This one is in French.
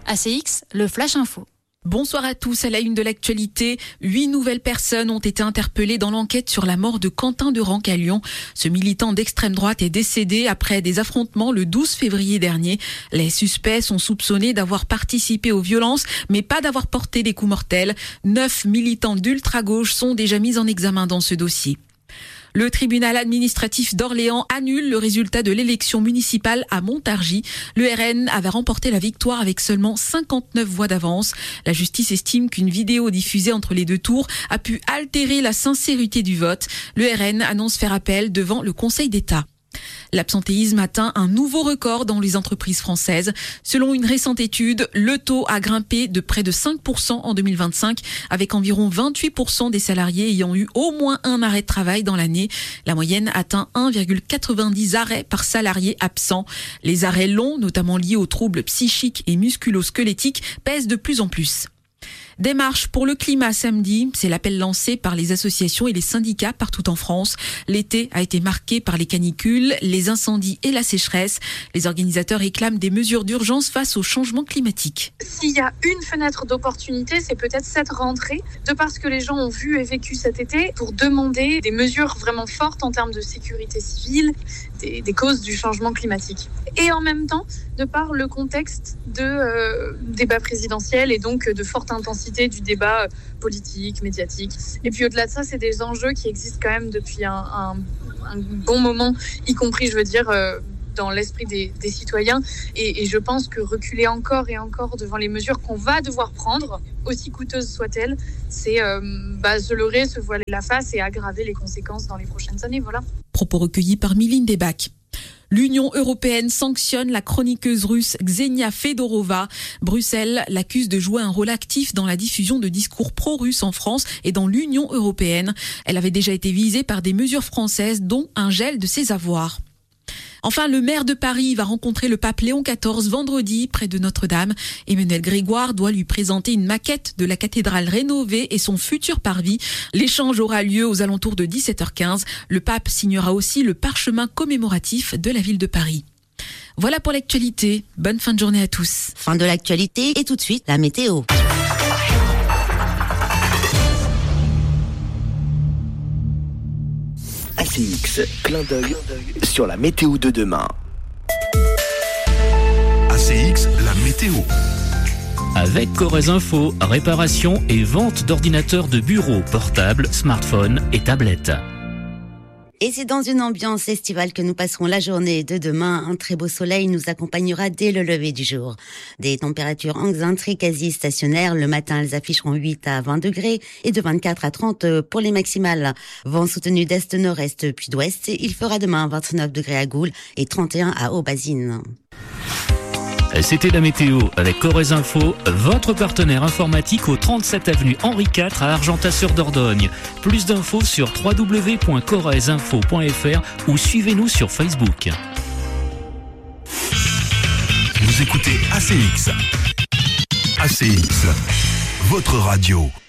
ACX, le Flash Info. Bonsoir à tous. À la une de l'actualité, 8 nouvelles personnes ont été interpellées dans l'enquête sur la mort de Quentin Derenc à Lyon. Ce militant d'extrême droite est décédé après des affrontements le 12 février dernier. Les suspects sont soupçonnés d'avoir participé aux violences, mais pas d'avoir porté des coups mortels. 9 militants d'ultra-gauche sont déjà mis en examen dans ce dossier. Le tribunal administratif d'Orléans annule le résultat de l'élection municipale à Montargis. Le RN avait remporté la victoire avec seulement 59 voix d'avance. La justice estime qu'une vidéo diffusée entre les deux tours a pu altérer la sincérité du vote. Le RN annonce faire appel devant le Conseil d'État. L'absentéisme atteint un nouveau record dans les entreprises françaises. Selon une récente étude, le taux a grimpé de près de 5% en 2025, avec environ 28% des salariés ayant eu au moins un arrêt de travail dans l'année. La moyenne atteint 1,90 arrêts par salarié absent. Les arrêts longs, notamment liés aux troubles psychiques et musculo-squelettiques, pèsent de plus en plus. Des marches pour le climat samedi, c'est l'appel lancé par les associations et les syndicats partout en France. L'été a été marqué par les canicules, les incendies et la sécheresse. Les organisateurs réclament des mesures d'urgence face au changement climatique. S'il y a une fenêtre d'opportunité, c'est peut-être cette rentrée, de parce que les gens ont vu et vécu cet été, pour demander des mesures vraiment fortes en termes de sécurité civile, des causes du changement climatique. Et en même temps, de par le contexte de débat présidentiel et donc de forte intensité du débat politique, médiatique. Et puis au-delà de ça, c'est des enjeux qui existent quand même depuis un bon moment, y compris, je veux dire, dans l'esprit des citoyens. Et je pense que reculer encore et encore devant les mesures qu'on va devoir prendre, aussi coûteuses soient-elles, c'est se leurrer, se voiler la face et aggraver les conséquences dans les prochaines années. Voilà. Propos recueillis par Miline Debach. L'Union européenne sanctionne la chroniqueuse russe Ksenia Fedorova. Bruxelles l'accuse de jouer un rôle actif dans la diffusion de discours pro-russes en France et dans l'Union européenne. Elle avait déjà été visée par des mesures françaises, dont un gel de ses avoirs. Enfin, le maire de Paris va rencontrer le pape Léon XIV vendredi près de Notre-Dame. Emmanuel Grégoire doit lui présenter une maquette de la cathédrale rénovée et son futur parvis. L'échange aura lieu aux alentours de 17h15. Le pape signera aussi le parchemin commémoratif de la ville de Paris. Voilà pour l'actualité. Bonne fin de journée à tous. Fin de l'actualité et tout de suite la météo. ACX, clin d'œil sur la météo de demain. ACX, la météo. Avec Corrèze Info, réparation et vente d'ordinateurs de bureau, portables, smartphones et tablettes. Et c'est dans une ambiance estivale que nous passerons la journée de demain. Un très beau soleil nous accompagnera dès le lever du jour. Des températures en Xaintré quasi stationnaires. Le matin, elles afficheront 8 à 20 degrés et de 24 à 30 pour les maximales. Vent soutenu d'est-nord-est puis d'ouest. Il fera demain 29 degrés à Goul et 31 à Aubazine. C'était la météo avec Corrèze Info, votre partenaire informatique au 37 avenue Henri IV à Argentat-sur-Dordogne. Plus d'infos sur www.corrèzeinfo.fr ou suivez-nous sur Facebook. Vous écoutez ACX. ACX, votre radio.